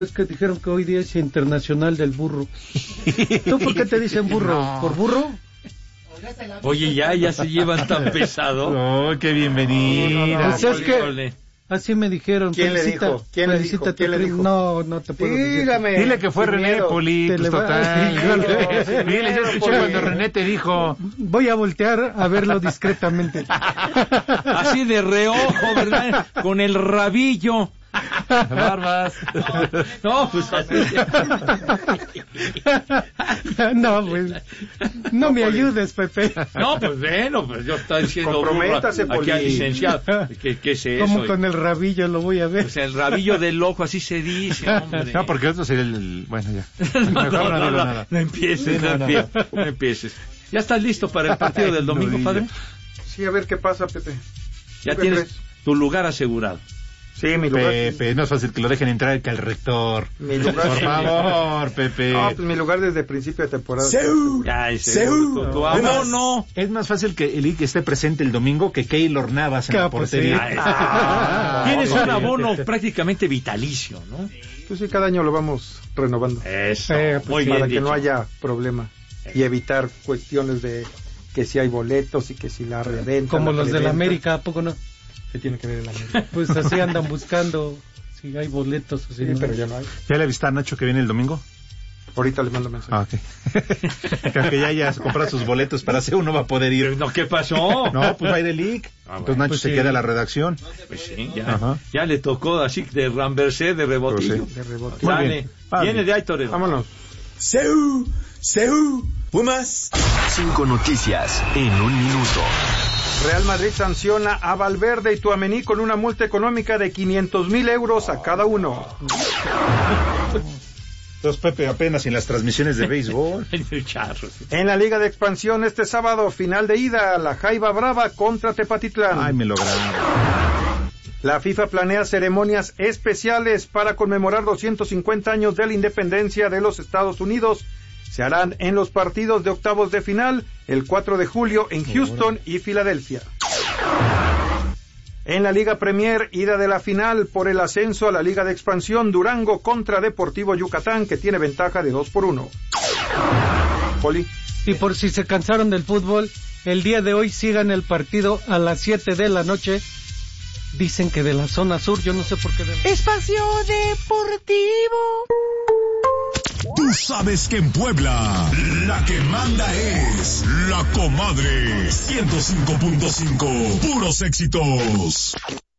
Es que dijeron que hoy día es internacional del burro. ¿Tú por qué te dicen burro? No. ¿Por burro? Oye, ya se llevan tan pesado. Oh, qué bienvenida. Pues es que así me dijeron. ¿Quién le dijo? ¿Quién le dijo? No te puedo decir. Dile que fue René, miedo. Poli, pues total. Dile, yo escuché cuando René te dijo. Voy a voltear a verlo discretamente. Así de reojo, ¿verdad? Con el rabillo. Barbas. No, pues así. No, pues. No me ayudes, Pepe. No, pues bueno, pues yo estoy diciendo. Comprométase, aquí al licenciado. ¿Qué es eso? ¿Cómo con el rabillo lo voy a ver? Pues el rabillo del ojo, así se dice, hombre. No, porque otro sería el. Bueno, ya. No empieces. ¿Ya estás listo para el partido del domingo, padre? Sí, a ver qué pasa, Pepe. Ya tienes tu lugar asegurado. Sí, mi lugar. Pepe, no es fácil que lo dejen entrar que al rector. Mi lugar. Por favor, Pepe. No, pues mi lugar desde principio de temporada. Tu abono. Es más fácil que el IC esté presente el domingo que Keylor Navas en la portería. Tienes un abono prácticamente vitalicio, ¿no? Pues sí, cada año lo vamos renovando. Eso, muy bien. Para que no haya problema y evitar cuestiones de que si hay boletos y que si la reventa. Como los de la América, ¿a poco no? ¿Qué tiene que ver el América? Pues así andan buscando si hay boletos o si sí, no. Pero ya no hay. ¿Ya le avista a Nacho que viene el domingo? Ahorita le mando mensaje. Ok. Creo que ya compró sus boletos para C1 no va a poder ir. No, ¿qué pasó? No, pues va a ir el IC. Entonces Nacho se queda a la redacción. Pues sí, ya le tocó así de ramberse, de rebotillo. De rebotillo. Dale, viene de Aitor. Vámonos. Seu, Pumas. 5 noticias en un minuto. Real Madrid sanciona a Valverde y Tchouaméni con una multa económica de 500,000 euros a cada uno. Entonces, Pepe, apenas en las transmisiones de béisbol. En la Liga de Expansión este sábado, final de ida, la Jaiba Brava contra Tepatitlán. Ay, me lograron. La FIFA planea ceremonias especiales para conmemorar 250 años de la independencia de los Estados Unidos. Se harán en los partidos de octavos de final el 4 de julio en Houston y Filadelfia. En la Liga Premier, ida de la final por el ascenso a la Liga de Expansión, Durango contra Deportivo Yucatán, que tiene ventaja de 2-1. Poli. Y por si se cansaron del fútbol, el día de hoy sigan el partido a las 7 de la noche. Dicen que de la zona sur, yo no sé por qué. Espacio Deportivo. Tú sabes que en Puebla la que manda es La Comadre 105.5, puros éxitos.